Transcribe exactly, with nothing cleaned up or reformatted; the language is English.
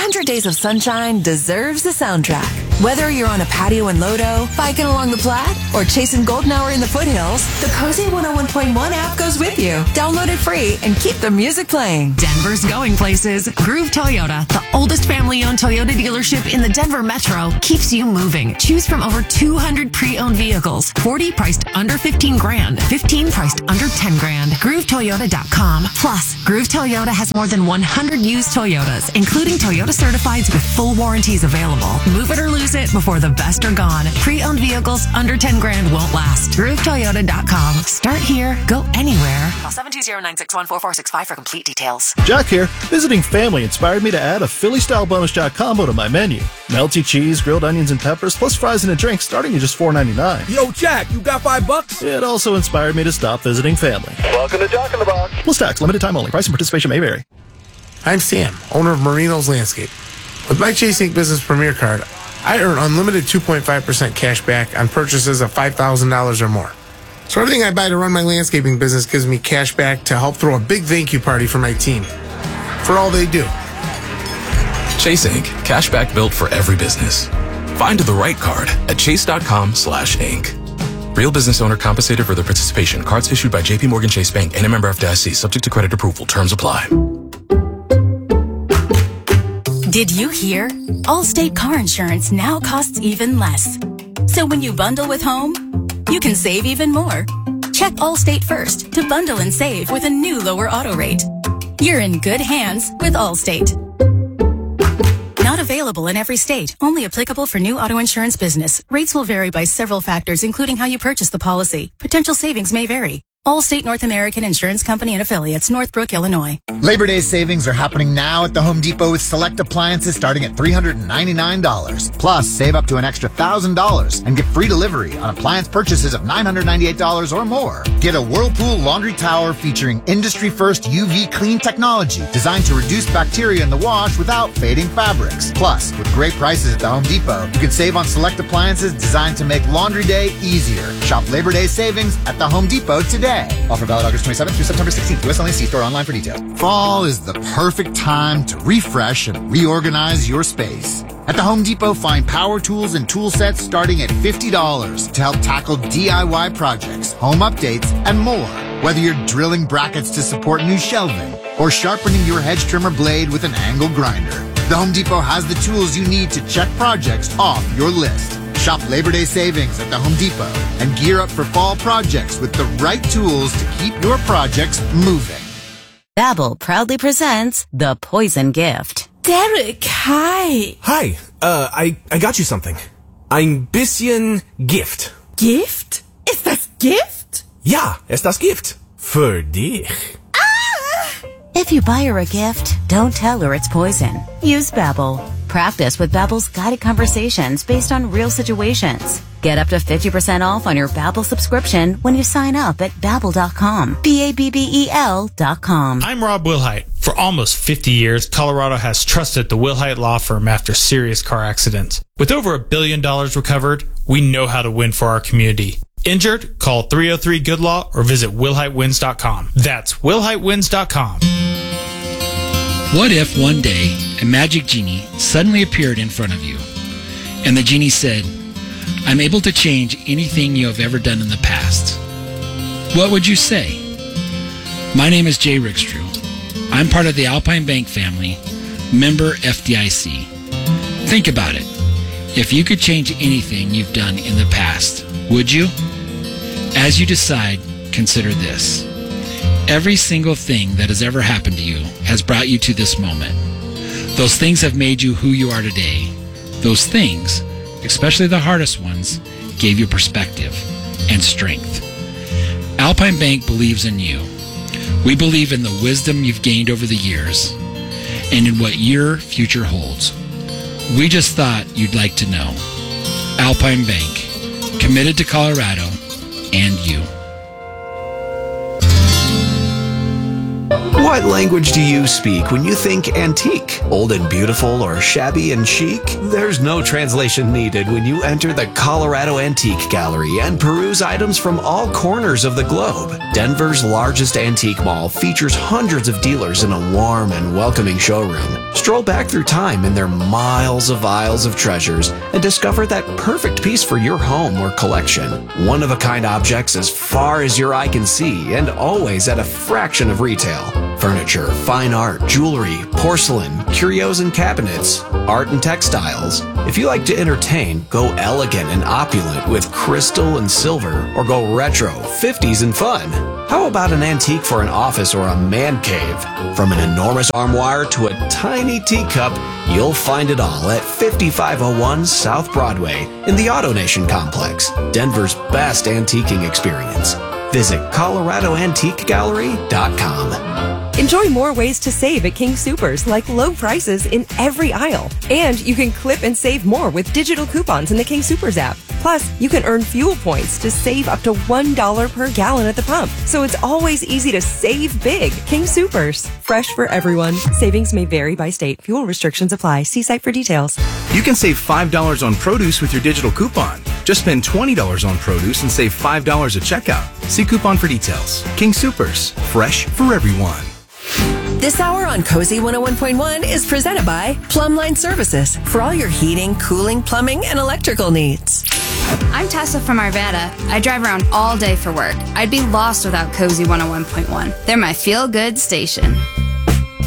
hundred Days of Sunshine deserves a soundtrack. Whether you're on a patio in Lodo, biking along the Platte, or chasing golden hour in the foothills, the Cozy one oh one point one app goes with you. Download it free and keep the music playing. Denver's going places. Groove Toyota, the oldest family-owned Toyota dealership in the Denver Metro, keeps you moving. Choose from over two hundred pre-owned vehicles. forty priced under fifteen grand. fifteen priced under ten grand. groove toyota dot com. Plus, Groove Toyota has more than one hundred used Toyotas, including Toyota Certifieds with full warranties available. Move it or lose it before the best are gone. Pre-owned vehicles under ten grand won't last. groove toyota dot com. Start here, go anywhere. Call seven two zero, nine six one, four four six five for complete details. Jack here. Visiting family inspired me to add a Philly-style bonus jack combo to my menu. Melty cheese, grilled onions and peppers, plus fries and a drink starting at just four ninety-nine. Yo, Jack, you got five bucks? It also inspired me to stop visiting family. Welcome to Jack in the Box. Plus tax, limited time only. Price and participation may vary. I'm Sam, owner of Marino's Landscape. With my Chase Incorporated. Business Premier Card, I earn unlimited two point five percent cash back on purchases of five thousand dollars or more. So everything I buy to run my landscaping business gives me cash back to help throw a big thank you party for my team. For all they do. Chase Incorporated. Cashback built for every business. Find the right card at chase.com slash Inc. Real business owner compensated for their participation. Cards issued by J P Morgan Chase Bank and a member F D I C. Subject to credit approval. Terms apply. Did you hear? Allstate car insurance now costs even less. So when you bundle with home, you can save even more. Check Allstate first to bundle and save with a new lower auto rate. You're in good hands with Allstate. Not available in every state. Only applicable for new auto insurance business. Rates will vary by several factors, including how you purchase the policy. Potential savings may vary. Allstate North American Insurance Company and Affiliates, Northbrook, Illinois. Labor Day savings are happening now at the Home Depot with select appliances starting at three hundred ninety-nine dollars. Plus, save up to an extra one thousand dollars and get free delivery on appliance purchases of nine hundred ninety-eight dollars or more. Get a Whirlpool laundry tower featuring industry-first U V clean technology designed to reduce bacteria in the wash without fading fabrics. Plus, with great prices at the Home Depot, you can save on select appliances designed to make laundry day easier. Shop Labor Day savings at the Home Depot today. Offer valid August twenty-seventh through September sixteenth. U S only. See store online for details. Fall is the perfect time to refresh and reorganize your space. At the Home Depot, find power tools and tool sets starting at fifty dollars to help tackle D I Y projects, home updates, and more. Whether you're drilling brackets to support new shelving or sharpening your hedge trimmer blade with an angle grinder, the Home Depot has the tools you need to check projects off your list. Shop Labor Day savings at the Home Depot and gear up for fall projects with the right tools to keep your projects moving. Babbel proudly presents The Poison Gift. Derek, hi. Hi, uh, I, I got you something. Ein bisschen Gift. Gift? Ist das Gift? Ja, ist das Gift. Für dich. If you buy her a gift, don't tell her it's poison. Use Babbel. Practice with Babbel's guided conversations based on real situations. Get up to fifty percent off on your Babbel subscription when you sign up at babbel dot com. B A B B E L dot com. I'm Rob Wilhite. For almost fifty years, Colorado has trusted the Wilhite Law Firm after serious car accidents. With over a billion dollars recovered, we know how to win for our community. Injured? Call three oh three good law or visit wilhite wins dot com. That's wilhite wins dot com. What if one day a magic genie suddenly appeared in front of you and the genie said, I'm able to change anything you have ever done in the past? What would you say? My name is Jay Rickstrew. I'm part of the Alpine Bank family, member F D I C. Think about it. If you could change anything you've done in the past, would you? As you decide, consider this. Every single thing that has ever happened to you has brought you to this moment. Those things have made you who you are today. Those things, especially the hardest ones, gave you perspective and strength. Alpine Bank believes in you. We believe in the wisdom you've gained over the years and in what your future holds. We just thought you'd like to know. Alpine Bank, committed to Colorado and you. What language do you speak when you think antique? Old and beautiful or shabby and chic? There's no translation needed when you enter the Colorado Antique Gallery and peruse items from all corners of the globe. Denver's largest antique mall features hundreds of dealers in a warm and welcoming showroom. Stroll back through time in their miles of aisles of treasures and discover that perfect piece for your home or collection. One-of-a-kind objects as far as your eye can see and always at a fraction of retail. Furniture, fine art, jewelry, porcelain, curios and cabinets, art and textiles. If you like to entertain, go elegant and opulent with crystal and silver, or go retro, fifties and fun. How about an antique for an office or a man cave? From an enormous armoire to a tiny teacup, you'll find it all at fifty-five oh one South Broadway in the AutoNation complex, Denver's best antiquing experience. Visit Colorado Antique Gallery dot com. Enjoy more ways to save at King Soopers, like low prices in every aisle. And you can clip and save more with digital coupons in the King Soopers app. Plus, you can earn fuel points to save up to one dollar per gallon at the pump. So it's always easy to save big. King Soopers. Fresh for everyone. Savings may vary by state. Fuel restrictions apply. See site for details. You can save five dollars on produce with your digital coupon. Just spend twenty dollars on produce and save five dollars at checkout. See coupon for details. King Soopers. Fresh for everyone. This hour on Cozy one oh one point one is presented by Plumline Services for all your heating, cooling, plumbing, and electrical needs. I'm Tessa from Arvada. I drive around all day for work. I'd be lost without Cozy one oh one point one. They're my feel-good station.